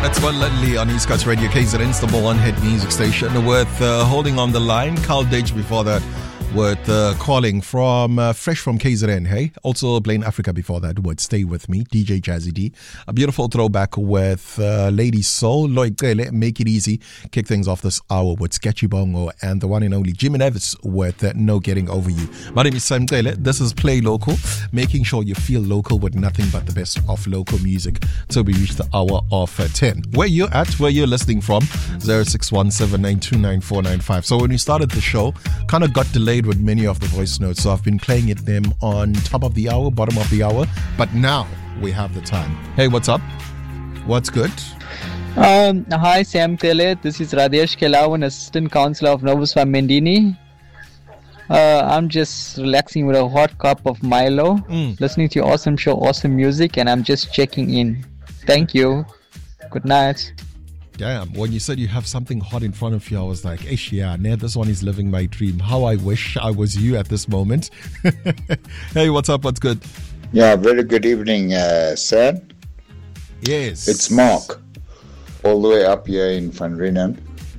That's one Lee on East Coast Radio, KZN's number one hit music station. With holding on the line, Carl Dage before that, with calling from fresh from KZN, hey? Also Blaine Africa before that, would Stay With Me, DJ Jazzy D. A beautiful throwback with Lady Soul, Lloyd Gele, Make It Easy. Kick things off this hour with Sketchy Bongo and the one and only Jimmy Nevis with No Getting Over You. My name is Sam Gele. This is Play Local, making sure you feel local with nothing but the best of local music till we reach the hour of 10. Where you're at, where you're listening from, 0617929495. So when we started the show, kind of got delayed with many of the voice notes, so I've been playing them on top of the hour, bottom of the hour, but now we have the time. Hey, what's up? What's good? Hi, Sam Tele. This is Radesh Kelawan, Assistant Councillor of Novus Mendini. I'm just relaxing with a hot cup of Milo, listening to your awesome show, awesome music, and I'm just checking in. Thank you. Good night. Damn, when you said you have something hot in front of you, I was like, Ish, yeah, this one is living my dream. How I wish I was you at this moment. Hey, what's up? What's good? Yeah, very good evening, Sam. Yes. It's Mark, all the way up here in Van Rieenen.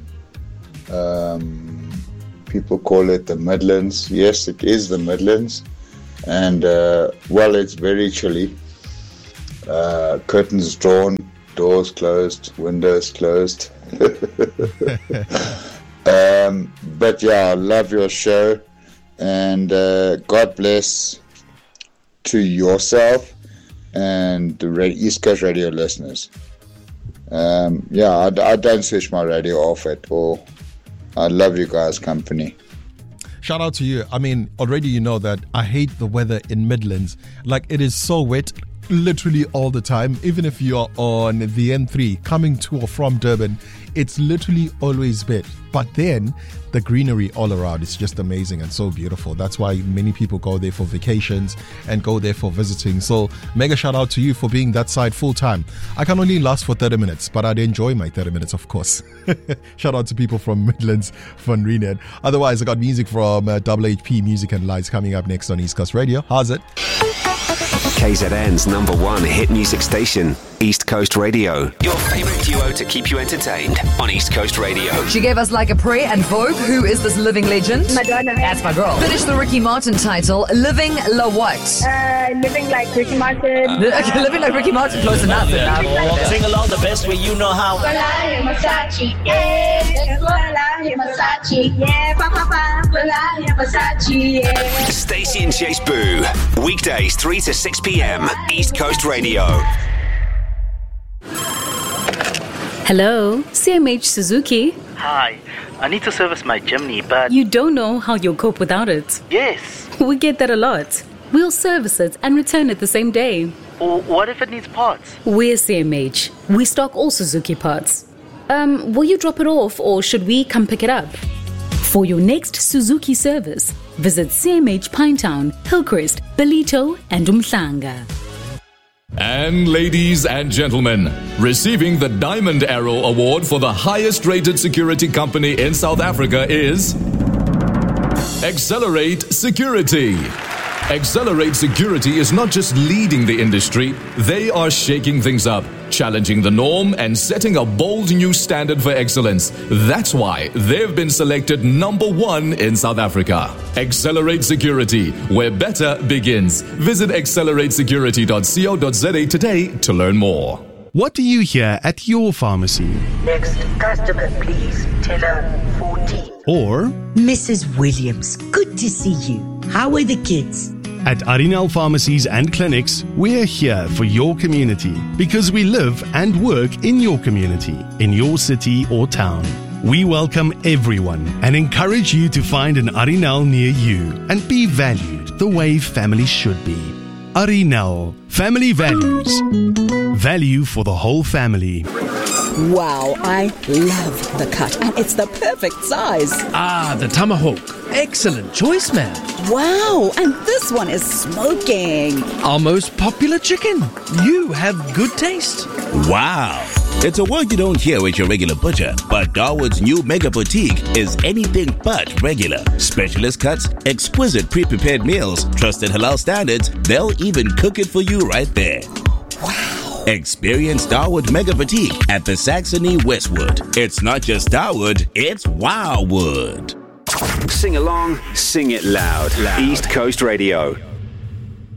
People call it the Midlands. Yes, it is the Midlands. And, well, it's very chilly. Curtains drawn. Doors closed, windows closed. But yeah, I love your show, and God bless to yourself and the East Coast Radio listeners. Yeah, I don't switch my radio off at all. I love you guys' company. Shout out to you. I mean, already you know that I hate the weather in Midlands. Like, it is so wet literally all the time. Even if you're on the N3 coming to or from Durban, it's literally always wet. But then the greenery all around is just amazing and so beautiful. That's why many people go there for vacations and go there for visiting. So mega shout out to you for being that side full time. I can only last for 30 minutes, but I'd enjoy my 30 minutes, of course. Shout out to people from Midlands, Van Rieenen. Otherwise, I got music from HP Music and Lights coming up next on East Coast Radio. How's it? KZN's number one hit music station, East Coast Radio. Your favourite duo to keep you entertained on East Coast Radio. She gave us Like a Prayer and Vogue. Who is this living legend? Madonna. That's my girl. Finish the Ricky Martin title, Living La What? Living like Ricky Martin. Living like Ricky Martin, close enough. Sing along the best way you know how. Stacey and Chase Boo. Weekdays 3 to 6 p.m. East Coast Radio. Hello, CMH Suzuki. Hi, I need to service my Jimny, but... You don't know how you'll cope without it. Yes. We get that a lot. We'll service it and return it the same day. Or what if it needs parts? We're CMH. We stock all Suzuki parts. Will you drop it off or should we come pick it up? For your next Suzuki service, visit CMH Pinetown, Hillcrest, Bellito, and Umhlanga. And ladies and gentlemen, receiving the Diamond Arrow Award for the highest rated security company in South Africa is Accelerate Security. Accelerate Security is not just leading the industry, they are shaking things up, challenging the norm and setting a bold new standard for excellence. That's why they've been selected number one in South Africa. Accelerate Security, where better begins. Visit acceleratesecurity.co.za today to learn more. What do you hear at your pharmacy? Next customer, please. Teller 14. Or Mrs. Williams, good to see you. How are the kids? At Arinal Pharmacies and Clinics, we're here for your community because we live and work in your community, in your city or town. We welcome everyone and encourage you to find an Arinal near you and be valued the way family should be. Arinal, family values. Value for the whole family. Wow, I love the cut and it's the perfect size. Ah, the tomahawk. Excellent choice, man. Wow, and this one is smoking. Our most popular chicken. You have good taste. Wow. It's a word you don't hear at your regular butcher, but Darwood's new Mega Boutique is anything but regular. Specialist cuts, exquisite pre-prepared meals, trusted halal standards, they'll even cook it for you right there. Wow. Experience Darwood Mega Boutique at the Saxony Westwood. It's not just Darwood, it's Wildwood. Sing along, sing it loud. East Coast Radio.